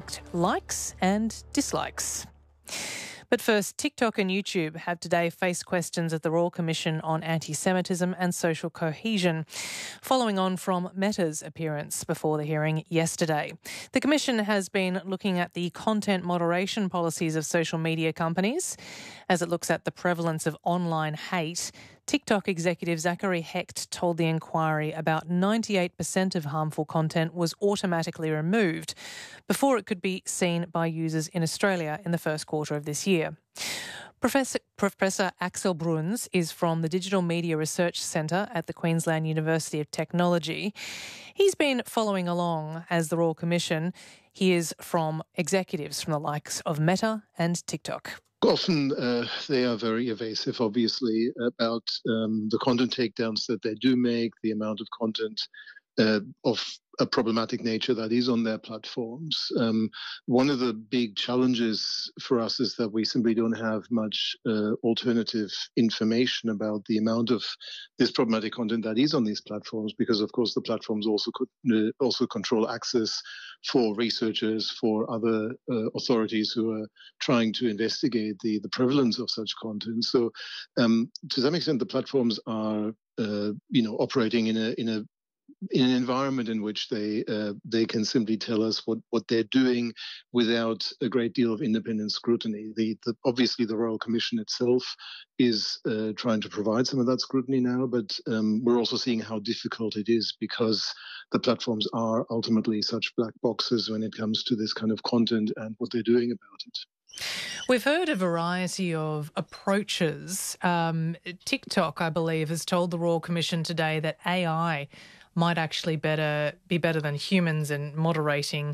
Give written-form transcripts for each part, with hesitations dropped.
attract likes and dislikes. But first, TikTok and YouTube have today faced questions at the Royal Commission on Anti-Semitism and Social Cohesion, following on from Meta's appearance before the hearing yesterday. The Commission has been looking at the content moderation policies of social media companies as it looks at the prevalence of online hate. TikTok executive Zachary Hecht told the inquiry about 98% of harmful content was automatically removed before it could be seen by users in Australia in the first quarter of this year. Professor Axel Bruns is from the Digital Media Research Centre at the Queensland University of Technology. He's been following along as the Royal Commission hears from executives from the likes of Meta and TikTok. Often they are very evasive, obviously, about the content takedowns that they do make, the amount of content of a problematic nature that is on their platforms. One of the big challenges for us is that we simply don't have much alternative information about the amount of this problematic content that is on these platforms, because, of course, the platforms also control access for researchers, for other authorities who are trying to investigate the prevalence of such content. So, to some extent, the platforms are, operating in an environment in which they can simply tell us what they're doing without a great deal of independent scrutiny. Obviously, the Royal Commission itself is trying to provide some of that scrutiny now, but we're also seeing how difficult it is because the platforms are ultimately such black boxes when it comes to this kind of content and what they're doing about it. We've heard a variety of approaches. TikTok, I believe, has told the Royal Commission today that AI might actually be better than humans in moderating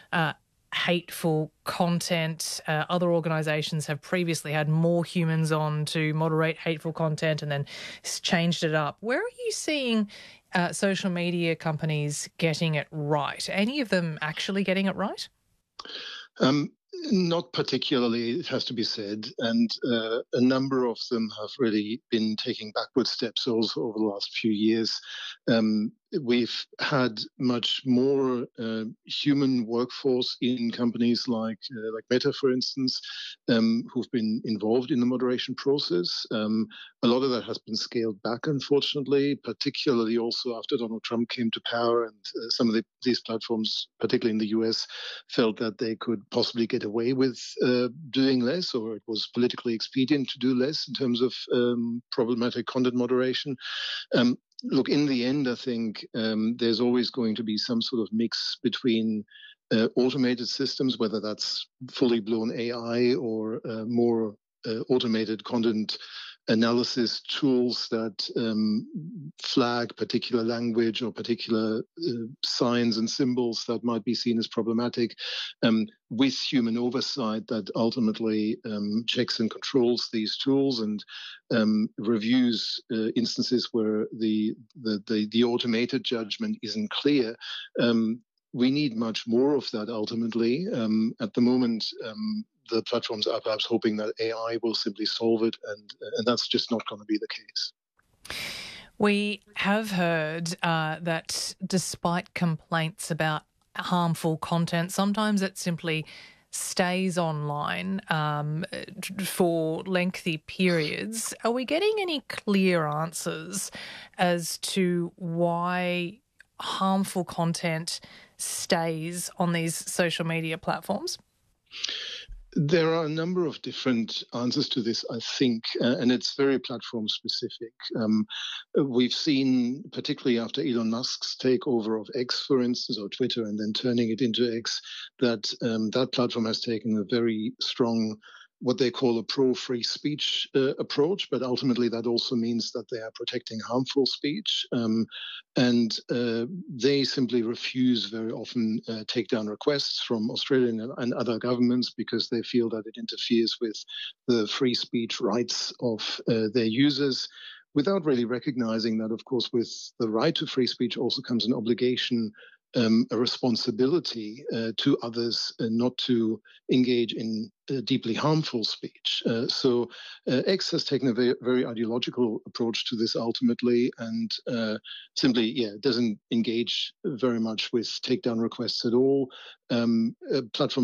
hateful content. Other organisations have previously had more humans on to moderate hateful content and then changed it up. Where are you seeing social media companies getting it right? Any of them actually getting it right? Not particularly, it has to be said, and a number of them have really been taking backward steps also over the last few years. We've had much more human workforce in companies like Meta, for instance, who've been involved in the moderation process. A lot of that has been scaled back, unfortunately, particularly also after Donald Trump came to power, and some of these platforms, particularly in the US, felt that they could possibly get away with doing less, or it was politically expedient to do less in terms of problematic content moderation. Look, in the end, I think there's always going to be some sort of mix between automated systems, whether that's fully blown AI or more automated content analysis tools that flag particular language or particular signs and symbols that might be seen as problematic, with human oversight that ultimately checks and controls these tools and reviews instances where the automated judgment isn't clear. We need much more of that ultimately. At the moment, the platforms are perhaps hoping that AI will simply solve it, and that's just not going to be the case. We have heard that despite complaints about harmful content, sometimes it simply stays online for lengthy periods. Are we getting any clear answers as to why harmful content stays on these social media platforms? There are a number of different answers to this, I think, and it's very platform specific. We've seen, particularly after Elon Musk's takeover of X, for instance, or Twitter, and then turning it into X, that that platform has taken a very strong, what they call a pro-free speech approach, but ultimately that also means that they are protecting harmful speech. And they simply refuse very often takedown requests from Australian and other governments because they feel that it interferes with the free speech rights of their users, without really recognizing that, of course, with the right to free speech also comes an obligation, a responsibility to others not to engage in deeply harmful speech. So X has taken a very ideological approach to this ultimately, and simply, doesn't engage very much with takedown requests at all. Platforms